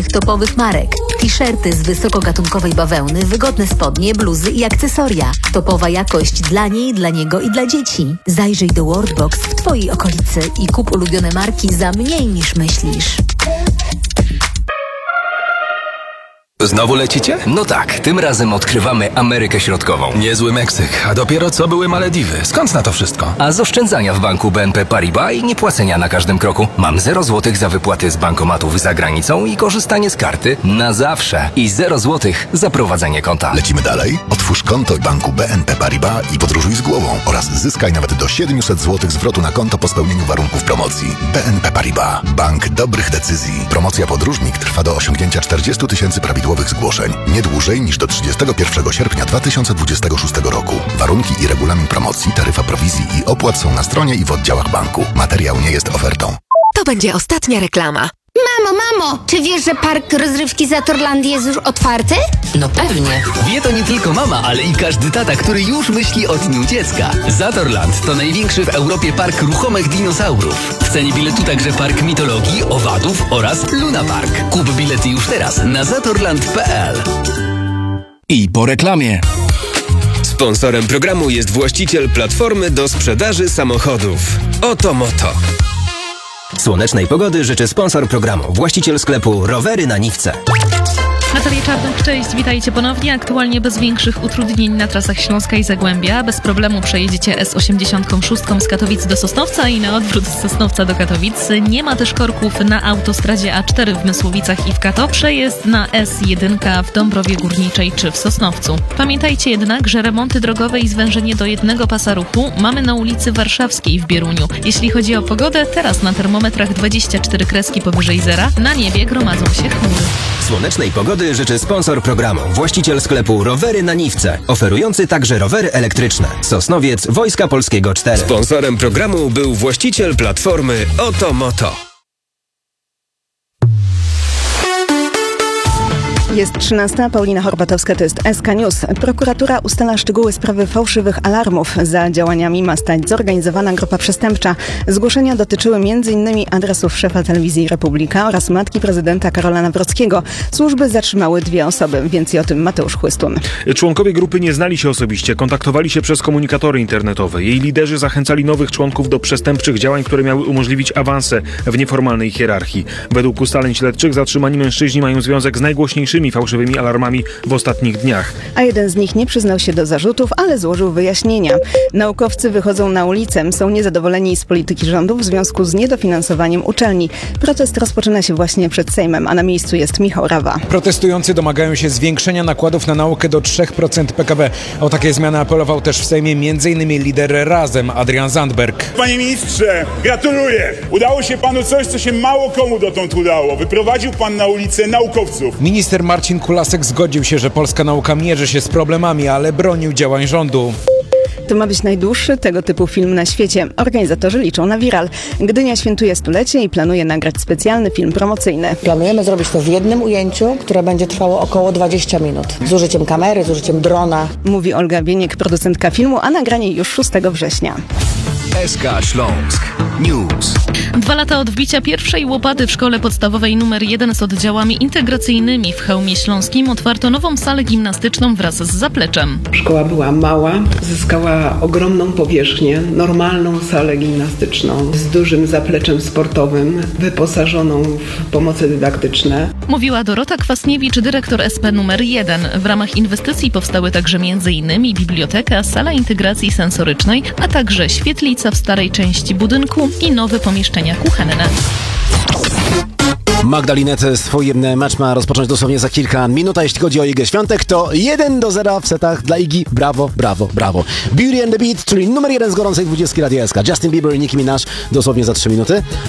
innych topowych marek. T-shirty z wysokogatunkowej bawełny, wygodne spodnie, bluzy i akcesoria. Topowa jakość dla niej, dla niego i dla dzieci. Zajrzyj do Worldbox w Twojej okolicy i kup ulubione marki za mniej niż myślisz. Znowu lecicie? No tak, tym razem odkrywamy Amerykę Środkową. Niezły Meksyk, a dopiero co były Malediwy. Skąd na to wszystko? A z oszczędzania w banku BNP Paribas i niepłacenia na każdym kroku mam 0 zł za wypłaty z bankomatów za granicą i korzystanie z karty na zawsze. I 0 zł za prowadzenie konta. Lecimy dalej? Otwórz konto w banku BNP Paribas i podróżuj z głową oraz zyskaj nawet do 700 zł zwrotu na konto po spełnieniu warunków promocji. BNP Paribas. Bank dobrych decyzji. Promocja podróżnik trwa do osiągnięcia 40 000 prawidłowych zgłoszeń. Nie dłużej niż do 31 sierpnia 2026 roku. Warunki i regulamin promocji, taryfa prowizji i opłat są na stronie i w oddziałach banku. Materiał nie jest ofertą. To będzie ostatnia reklama. Mamo, czy wiesz, że park rozrywki Zatorlandia jest już otwarty? No pewnie. Wie to nie tylko mama, ale i każdy tata, który już myśli o dniu dziecka. Zatorland to największy w Europie park ruchomych dinozaurów. W cenie biletu także park mitologii, owadów oraz Luna Park. Kup bilety już teraz na zatorland.pl. I po reklamie. Sponsorem programu jest właściciel platformy do sprzedaży samochodów. Oto Moto. Słonecznej pogody życzy sponsor programu, właściciel sklepu Rowery na Niwce. Natalia Czarnok, cześć, witajcie ponownie. Aktualnie bez większych utrudnień na trasach Śląska i Zagłębia. Bez problemu przejedziecie S86 z Katowic do Sosnowca i na odwrót z Sosnowca do Katowic. Nie ma też korków na autostradzie A4 w Mysłowicach i w Kato. Przejazd na S1 w Dąbrowie Górniczej czy w Sosnowcu. Pamiętajcie jednak, że remonty drogowe i zwężenie do jednego pasa ruchu mamy na ulicy Warszawskiej w Bieruniu. Jeśli chodzi o pogodę, teraz na termometrach 24 kreski powyżej zera. Na niebie gromadzą się chmury. Słonecznej pogody życzy sponsor programu, właściciel sklepu Rowery na Niwce, oferujący także rowery elektryczne. Sosnowiec Wojska Polskiego 4. Sponsorem programu był właściciel platformy Oto Moto. Jest 13. Paulina Horbatowska, to jest SK News. Prokuratura ustala szczegóły sprawy fałszywych alarmów. Za działaniami ma stać zorganizowana grupa przestępcza. Zgłoszenia dotyczyły m.in. adresów szefa telewizji Republika oraz matki prezydenta Karola Nawrockiego. Służby zatrzymały 2 osoby. Więcej o tym Mateusz Chłystun. Członkowie grupy nie znali się osobiście, kontaktowali się przez komunikatory internetowe. Jej liderzy zachęcali nowych członków do przestępczych działań, które miały umożliwić awanse w nieformalnej hierarchii. Według ustaleń śledczych zatrzymani mężczyźni mają związek z najgłośniejszymi fałszywymi alarmami w ostatnich dniach. A jeden z nich nie przyznał się do zarzutów, ale złożył wyjaśnienia. Naukowcy wychodzą na ulicę, są niezadowoleni z polityki rządu w związku z niedofinansowaniem uczelni. Protest rozpoczyna się właśnie przed Sejmem, a na miejscu jest Michał Rawa. Protestujący domagają się zwiększenia nakładów na naukę do 3% PKB. O takie zmiany apelował też w Sejmie m.in. lider Razem Adrian Zandberg. Panie ministrze, gratuluję! Udało się panu coś, co się mało komu dotąd udało. Wyprowadził pan na ulicę naukowców. Minister Marcin Kulasek zgodził się, że polska nauka mierzy się z problemami, ale bronił działań rządu. To ma być najdłuższy tego typu film na świecie. Organizatorzy liczą na viral. Gdynia świętuje stulecie i planuje nagrać specjalny film promocyjny. Planujemy zrobić to w jednym ujęciu, które będzie trwało około 20 minut. Z użyciem kamery, z użyciem drona. Mówi Olga Bieniek, producentka filmu, a nagranie już 6 września. SK Śląsk News. 2 lata od wbicia pierwszej łopaty w szkole podstawowej nr 1 z oddziałami integracyjnymi w Chełmie Śląskim otwarto nową salę gimnastyczną wraz z zapleczem. Szkoła była mała, zyskała ogromną powierzchnię, normalną salę gimnastyczną z dużym zapleczem sportowym, wyposażoną w pomoce dydaktyczne. Mówiła Dorota Kwasniewicz, dyrektor SP nr 1. W ramach inwestycji powstały także m.in. biblioteka, sala integracji sensorycznej, a także świetlica w starej części budynku i nowe pomieszczenia kuchenne. Magdalinet swój mecz ma rozpocząć dosłownie za kilka minut, a jeśli chodzi o Igę Świątek, to 1-0 w setach dla Igi. Brawo, brawo, brawo. Beauty and the Beat, czyli numer 1 z gorącej 20 Radia SK. Justin Bieber i Nicki Minaj dosłownie za 3 minuty.